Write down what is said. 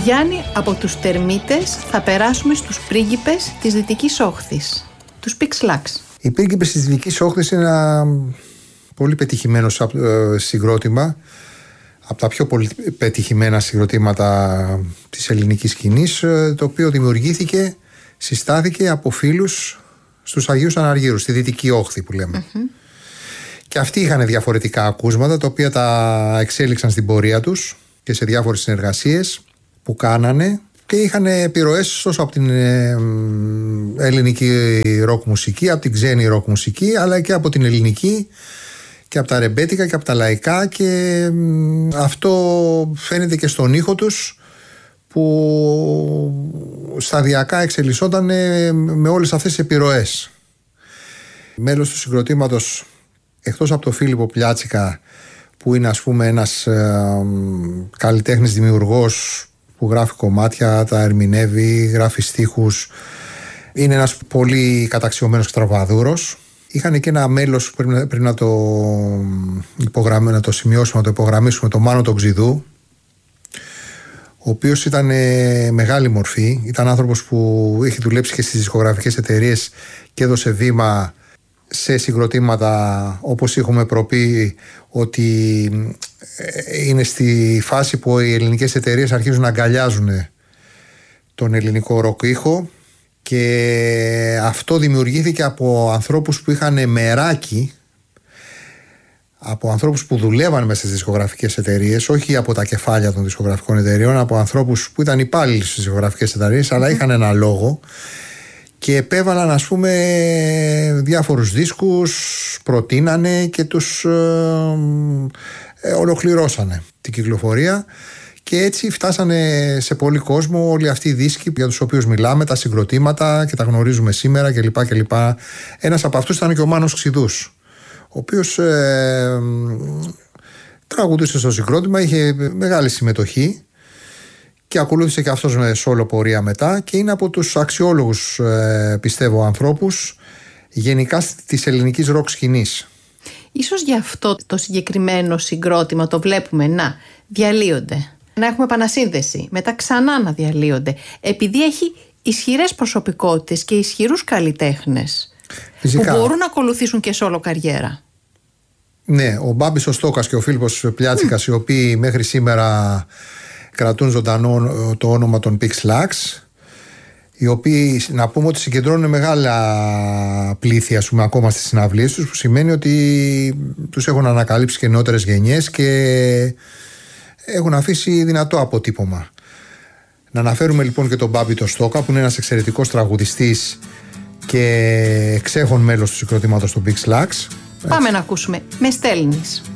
Γιάννη, από τους τερμίτες θα περάσουμε στους πρίγκιπες της Δυτικής Όχθης, τους Pixlax. Οι πρίγκιπες της Δυτικής Όχθης είναι ένα πολύ πετυχημένο συγκρότημα, από τα πιο πολύ πετυχημένα συγκροτήματα της ελληνικής σκηνής, το οποίο δημιουργήθηκε, συστάθηκε από φίλους στους Αγίους Αναργύρους, στη Δυτική Όχθη που λέμε. Και αυτοί είχαν διαφορετικά ακούσματα, τα οποία τα εξέλιξαν στην πορεία τους και σε διάφορες συνεργασίες που κάνανε, και είχαν επιρροές τόσο από την ελληνική ροκ μουσική, από την ξένη ροκ μουσική, αλλά και από την ελληνική και από τα ρεμπέτικα και από τα λαϊκά, και αυτό φαίνεται και στον ήχο τους, που σταδιακά εξελισσόταν με όλες αυτές τις επιρροές. Μέλος του συγκροτήματος, εκτός από τον Φίλιππο Πλιάτσικα, που είναι, ας πούμε, ένας καλλιτέχνης δημιουργός που γράφει κομμάτια, τα ερμηνεύει, γράφει στίχους, είναι ένας πολύ καταξιωμένος τραβαδούρος. Είχαν και ένα μέλος, πρέπει να το σημειώσουμε, να το υπογραμμίσουμε, τον Μάνο τον Ξηδού, ο οποίος ήταν μεγάλη μορφή. Ήταν άνθρωπος που είχε δουλέψει και στις δισκογραφικές εταιρείες και έδωσε βήμα σε συγκροτήματα, όπως έχουμε προπεί, ότι είναι στη φάση που οι ελληνικές εταιρείες αρχίζουν να αγκαλιάζουν τον ελληνικό ροκ ήχο, και αυτό δημιουργήθηκε από ανθρώπους που είχαν μεράκι, από ανθρώπους που δουλεύαν μέσα στις δισκογραφικές εταιρείες, όχι από τα κεφάλια των δισκογραφικών εταιρείων, από ανθρώπους που ήταν υπάλληλοι στις δισκογραφικές εταιρείες, αλλά είχαν ένα λόγο και επέβαλαν, ας πούμε, διάφορους δίσκους, προτείνανε και τους ολοκληρώσανε την κυκλοφορία, και έτσι φτάσανε σε πολύ κόσμο όλοι αυτοί οι δίσκοι για τους οποίους μιλάμε, τα συγκροτήματα, και τα γνωρίζουμε σήμερα κλπ. Ένας από αυτούς ήταν και ο Μάνος Ξηδούς, ο οποίος τραγουδούσε στο συγκρότημα, είχε μεγάλη συμμετοχή και ακολούθησε και αυτός με σόλο πορεία μετά, και είναι από τους αξιόλογους, πιστεύω, ανθρώπους γενικά της ελληνικής ροκ σκηνής. Ίσως γι' αυτό το συγκεκριμένο συγκρότημα το βλέπουμε να διαλύονται, να έχουμε επανασύνδεση, μετά ξανά να διαλύονται, επειδή έχει ισχυρές προσωπικότητες και ισχυρούς καλλιτέχνες. Φυσικά. Που μπορούν να ακολουθήσουν και σόλο καριέρα. Ναι, ο Μπάμπης ο Στόκας και ο Φίλιππος Πλιάτσικας, οι οποίοι μέχρι σήμερα κρατούν ζωντανό το όνομα των Pixlax, οι οποίοι, να πούμε, ότι συγκεντρώνουν μεγάλα πλήθη, ας πούμε, ακόμα στις συναυλίες τους, που σημαίνει ότι τους έχουν ανακαλύψει και νεότερες γενιές και έχουν αφήσει δυνατό αποτύπωμα. Να αναφέρουμε λοιπόν και τον Μπάμπη το Στόκα, που είναι ένας εξαιρετικός τραγουδιστής και εξέχον μέλος του συγκροτήματος των Pixlax. Πάμε να ακούσουμε «Με στέλνεις».